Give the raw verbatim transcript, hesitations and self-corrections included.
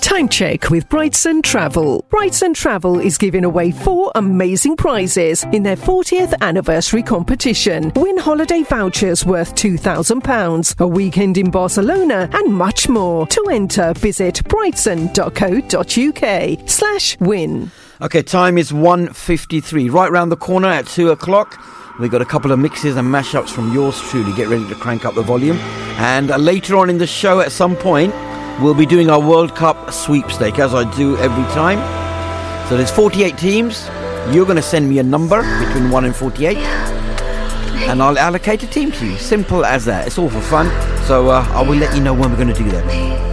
Time check with Brightson Travel. Brightson Travel is giving away four amazing prizes in their fortieth anniversary competition. Win holiday vouchers worth two thousand pounds, a weekend in Barcelona, and much more. To enter, visit brightson.co.uk slash win. Okay, time is one fifty-three. Right round the corner at two o'clock. We've got a couple of mixes and mashups from yours truly. Get ready to crank up the volume. And uh, later on in the show at some point, we'll be doing our World Cup sweepstake, as I do every time. So there's forty-eight teams. You're going to send me a number between one and forty-eight. And I'll allocate a team to you. Simple as that. It's all for fun. So uh, I will let you know when we're going to do that.